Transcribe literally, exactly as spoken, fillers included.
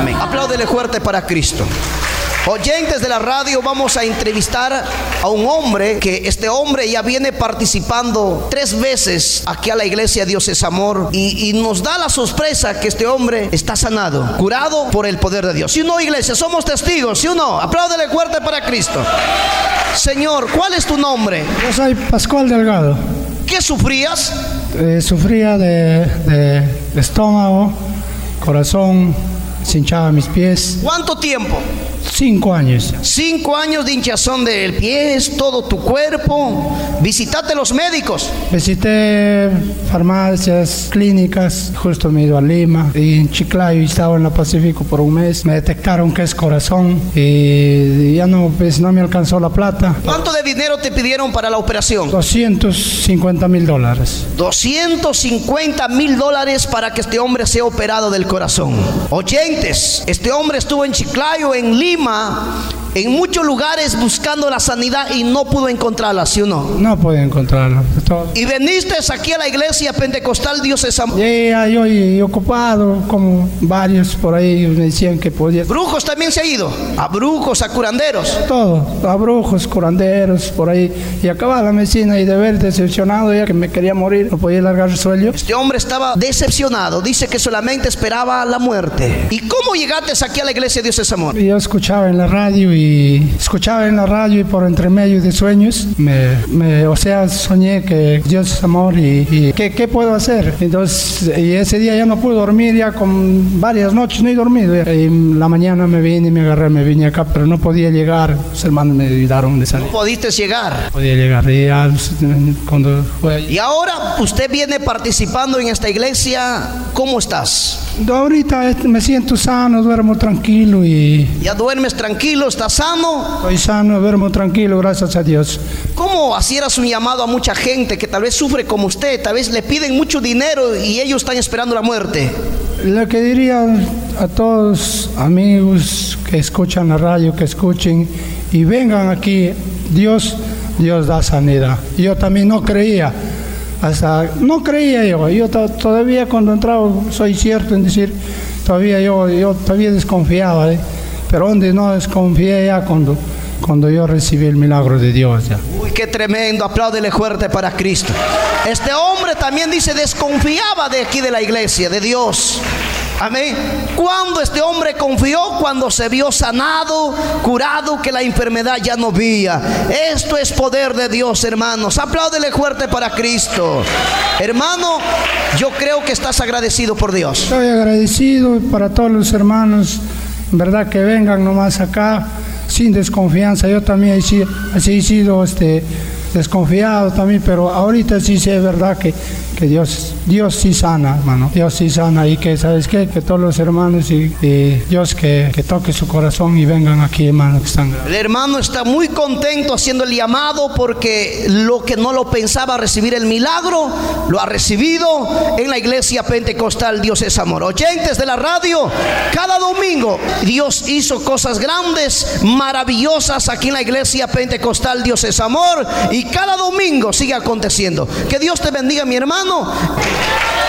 Amén. Apláudele fuerte para Cristo. Oyentes de la radio, vamos a entrevistar a un hombre que este hombre ya viene participando tres veces aquí a la iglesia Dios es Amor y, y nos da la sorpresa que este hombre está sanado, curado por el poder de Dios. ¿Sí o no, iglesia? Somos testigos, ¿sí o no? Apláudele fuerte para Cristo. Señor, ¿cuál es tu nombre? Yo soy Pascual Delgado. ¿Qué sufrías? Eh, sufría de, de, de estómago, corazón, se hinchaba mis pies. ¿Cuánto tiempo? Cinco años. Cinco años de hinchazón del pie, todo tu cuerpo. ¿Visitaste los médicos? Visité farmacias, clínicas, justo me he ido a Lima. Y en Chiclayo estaba en la Pacífico por un mes. Me detectaron que es corazón y ya no, pues, no me alcanzó la plata. ¿Cuánto de dinero te pidieron para la operación? doscientos cincuenta mil dólares. doscientos cincuenta mil dólares para que este hombre sea operado del corazón. Oyentes, este hombre estuvo en Chiclayo, en Lima, en muchos lugares buscando la sanidad y no pudo encontrarla, ¿sí o no? No pude encontrarla. Todo. Y veniste aquí a la iglesia pentecostal Dios es Amor. Ya, yo he ocupado como varios por ahí me decían que podía. ¿Brujos también se ha ido? ¿A brujos, a curanderos? Todo, a brujos, curanderos, por ahí. Y acababa la medicina y de ver decepcionado ya que me quería morir, no podía largar el sueño. Este hombre estaba decepcionado, dice que solamente esperaba la muerte. ¿Y cómo llegaste aquí a la iglesia Dios es Amor? Yo escuchaba en la radio y escuchaba en la radio y por entre medio de sueños, me, me, o sea, soñé que Dios es amor y, y ¿qué, ¿qué puedo hacer? Entonces, y ese día ya no pude dormir, ya con varias noches no he dormido. Ya. Y en la mañana me vine y me agarré, me vine acá, pero no podía llegar. Los hermanos me ayudaron de salir. No pudiste llegar. No podía llegar. Y ya, cuando fue allí. Y ahora usted viene participando en esta iglesia, ¿cómo estás? Ahorita me siento sano, duermo tranquilo y... ¿Ya duermes tranquilo, estás sano? Estoy sano, duermo tranquilo, gracias a Dios. ¿Cómo hicieras un llamado a mucha gente que tal vez sufre como usted, tal vez le piden mucho dinero y ellos están esperando la muerte? Lo que diría a todos amigos que escuchan la radio, que escuchen y vengan aquí, Dios, Dios da sanidad. Yo también no creía. Hasta no creía yo, yo to, todavía cuando entraba soy cierto en decir, todavía yo, yo todavía desconfiaba, ¿eh? Pero donde no desconfié ya cuando, cuando yo recibí el milagro de Dios ya. Uy, qué tremendo, apláudele fuerte para Cristo. Este hombre también dice, desconfiaba de aquí de la iglesia, de Dios. Amén. Cuando este hombre confió, cuando se vio sanado, curado, que la enfermedad ya no vía. Esto es poder de Dios, hermanos. Apláudele fuerte para Cristo. Hermano, yo creo que estás agradecido por Dios. Estoy agradecido para todos los hermanos, en verdad que vengan nomás acá sin desconfianza. Yo también así, así he sido este, desconfiado también, pero ahorita sí sé, verdad que que Dios, Dios sí sana, hermano. Dios sí sana y que, ¿sabes qué? Que todos los hermanos y, y Dios que, que toque su corazón y vengan aquí, hermano, que están. El hermano está muy contento haciendo el llamado porque lo que no lo pensaba recibir el milagro, lo ha recibido en la iglesia pentecostal Dios es Amor. Oyentes de la radio, cada domingo Dios hizo cosas grandes, maravillosas aquí en la iglesia pentecostal Dios es Amor y cada domingo sigue aconteciendo. Que Dios te bendiga, mi hermano.